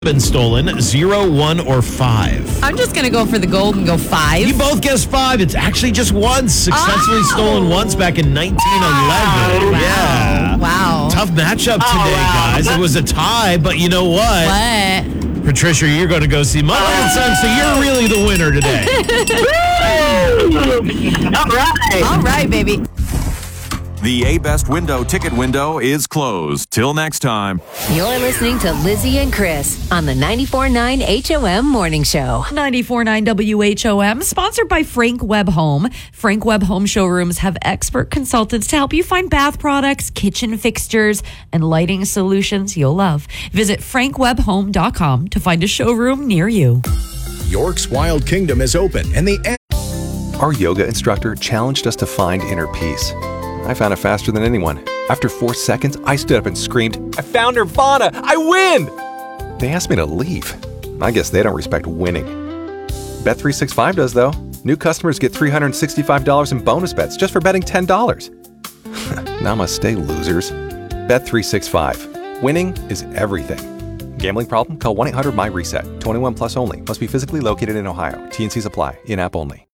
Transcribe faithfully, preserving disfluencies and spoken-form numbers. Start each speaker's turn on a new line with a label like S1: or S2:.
S1: Been stolen, zero, one, or five?
S2: I'm just going to go for the gold and go five.
S1: You both guessed five. It's actually just once. Successfully
S2: Oh!
S1: stolen once back in nineteen eleven.
S2: Wow.
S1: Yeah.
S2: Wow.
S1: Tough matchup today,
S3: Oh, wow.
S1: guys. It was a tie, but you know what?
S2: What?
S1: Patricia, you're going to go see Mother and Son, so you're really the winner today.
S3: All right.
S2: All right, baby.
S4: The A-Best window ticket window is closed. Till next time.
S5: You're listening to Lizzie and Chris on the ninety-four point nine H O M Morning Show.
S2: ninety-four point nine W H O M, sponsored by Frank Webb Home. Frank Webb Home showrooms have expert consultants to help you find bath products, kitchen fixtures, and lighting solutions you'll love. Visit frank webb home dot com to find a showroom near you.
S6: York's Wild Kingdom is open, and the
S7: Our yoga instructor challenged us to find inner peace. I found it faster than anyone. After four seconds, I stood up and screamed, "I found Nirvana! I win!" They asked me to leave. I guess they don't respect winning. Bet three sixty-five does, though. New customers get three hundred sixty-five dollars in bonus bets just for betting ten dollars. Namaste, losers. Bet three sixty-five. Winning is everything. Gambling problem? Call one eight hundred my reset. twenty-one plus only. Must be physically located in Ohio. T and Cs apply. In-app only.